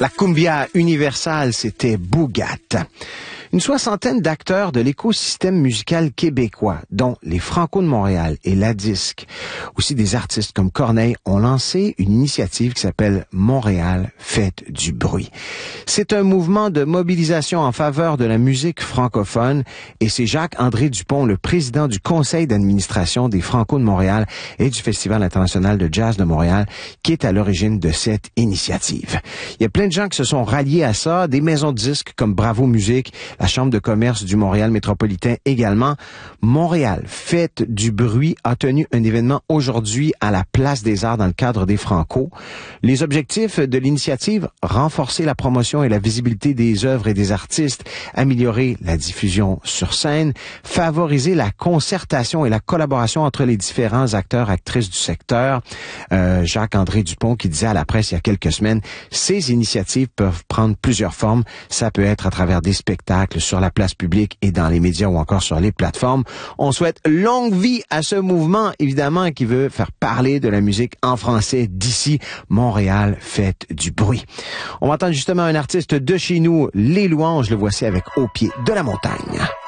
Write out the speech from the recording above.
La cumbia universale, c'était Bougat. Une soixantaine d'acteurs de l'écosystème musical québécois, dont les Franco de Montréal et La Disque, aussi des artistes comme Corneille, ont lancé une initiative qui s'appelle Montréal Fête du bruit. C'est un mouvement de mobilisation en faveur de la musique francophone et c'est Jacques-André Dupont, le président du conseil d'administration des Franco de Montréal et du Festival international de jazz de Montréal, qui est à l'origine de cette initiative. Il y a plein de gens qui se sont ralliés à ça, des maisons de disques comme Bravo Musique, la Chambre de commerce du Montréal métropolitain également. Montréal Fête du bruit a tenu un événement aujourd'hui à la Place des Arts dans le cadre des Franco. Les objectifs de l'initiative: renforcer la promotion et la visibilité des œuvres et des artistes, améliorer la diffusion sur scène, favoriser la concertation et la collaboration entre les différents acteurs, actrices du secteur. Jacques-André Dupont qui disait à la presse il y a quelques semaines, ces initiatives peuvent prendre plusieurs formes. Ça peut être à travers des spectacles sur la place publique et dans les médias ou encore sur les plateformes. On souhaite longue vie à ce mouvement, évidemment, qui veut faire parler de la musique en français d'ici. Montréal Fête du bruit. On va entendre justement un artiste de chez nous, Les Louanges, le voici avec Au pied de la montagne.